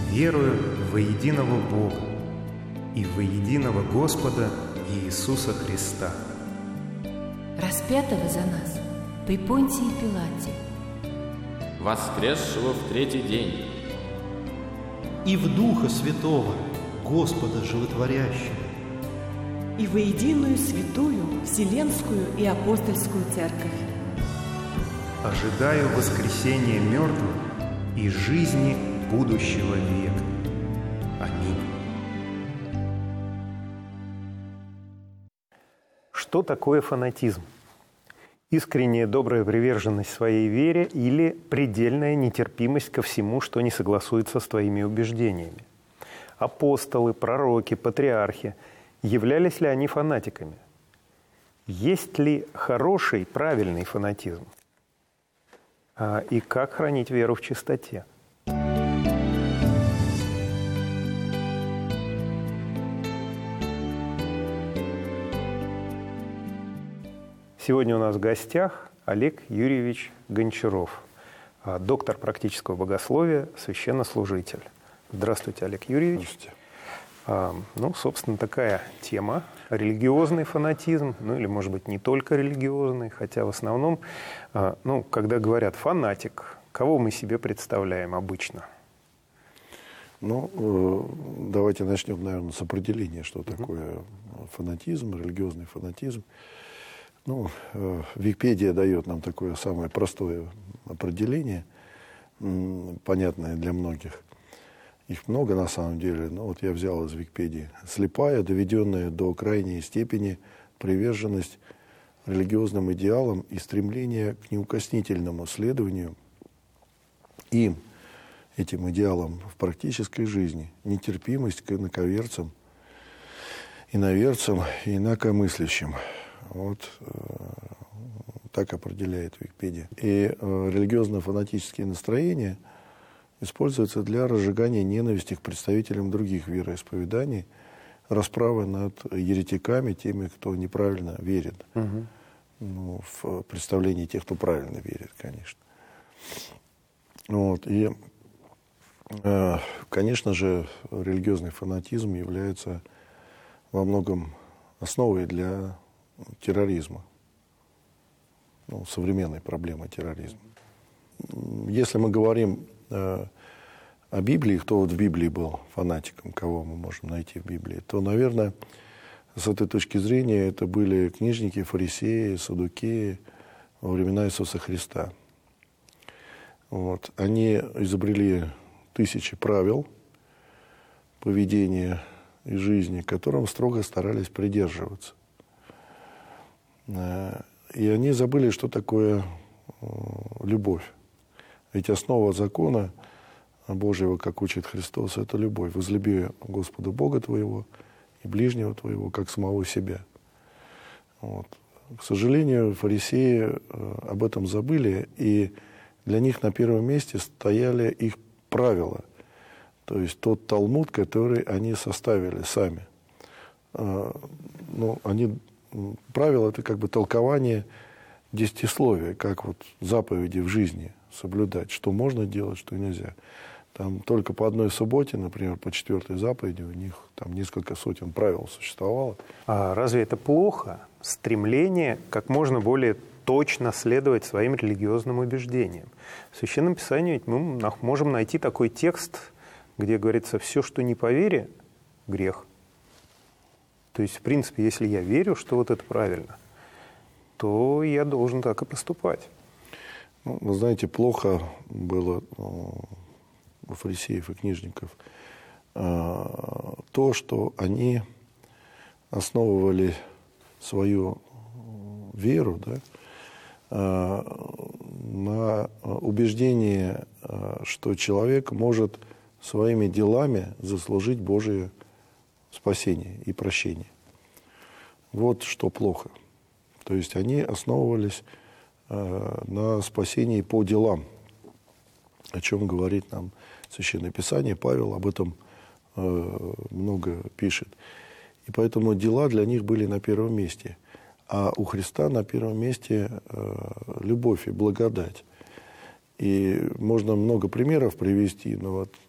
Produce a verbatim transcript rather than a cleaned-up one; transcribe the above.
Верую во единого Бога и во единого Господа Иисуса Христа, распятого за нас при Понтии Пилате, воскресшего в третий день, и в Духа Святого, Господа Животворящего, и во единую святую Вселенскую и Апостольскую Церковь. ожидаю воскресения мертвых и жизни будущего века. Аминь. Что такое фанатизм? Искренняя добрая приверженность своей вере или предельная нетерпимость ко всему, что не согласуется с твоими убеждениями? Апостолы, пророки, патриархи – являлись ли они фанатиками? Есть ли хороший, правильный фанатизм? А, и как хранить веру в чистоте? Сегодня у нас в гостях Олег Юрьевич Гончаров, доктор практического богословия, священнослужитель. Здравствуйте, Олег Юрьевич. Здравствуйте. Ну, собственно, такая тема – религиозный фанатизм, ну или, может быть, не только религиозный, хотя в основном, ну, когда говорят «фанатик», кого мы себе представляем обычно? Ну, давайте начнем, наверное, с определения, что такое фанатизм, религиозный фанатизм. Ну, Википедия дает нам такое самое простое определение, понятное для многих. Их много на самом деле, но вот я взял из Википедии. Слепая, доведенная до крайней степени приверженность религиозным идеалам и стремление к неукоснительному следованию им, этим идеалам в практической жизни, нетерпимость к инаковерцам, иноверцам и инакомыслящим. Вот э, так определяет Википедия. И э, религиозно-фанатические настроения используется для разжигания ненависти к представителям других вероисповеданий, расправы над еретиками, теми, кто неправильно верит. Угу. Ну, в представлении тех, кто правильно верит, конечно. Вот. И, э, конечно же, религиозный фанатизм является во многом основой для терроризма, ну, современной проблемы терроризма. Если мы говорим о Библии, кто вот в Библии был фанатиком, кого мы можем найти в Библии, то, наверное, с этой точки зрения это были книжники, фарисеи, саддукеи во времена Иисуса Христа. Вот. Они изобрели тысячи правил поведения и жизни, которым строго старались придерживаться. И они забыли, что такое любовь. Ведь основа закона Божьего, как учит Христос, это любовь. Возлюби Господа Бога твоего и ближнего твоего, как самого себя. Вот. К сожалению, фарисеи об этом забыли, и для них на первом месте стояли их правила. То есть тот Талмуд, который они составили сами. Ну, они, правила – это как бы толкование десятисловия, как вот заповеди в жизни соблюдать, что можно делать, что нельзя. Там только по одной субботе, например, по четвертой заповеди, у них там несколько сотен правил существовало. А разве это плохо? Стремление как можно более точно следовать своим религиозным убеждениям. В Священном Писании ведь мы можем найти такой текст, где говорится: все, что не по вере, грех. То есть, в принципе, если я верю, что вот это правильно, то я должен так и поступать. Ну, вы знаете, плохо было у фарисеев и книжников то, что они основывали свою веру, да, на убеждении, что человек может своими делами заслужить Божие спасение и прощение. Вот что плохо. То есть они основывались э, на спасении по делам, о чем говорит нам Священное Писание. Павел об этом э, много пишет. И поэтому дела для них были на первом месте. А у Христа на первом месте э, любовь и благодать. И можно много примеров привести, но вот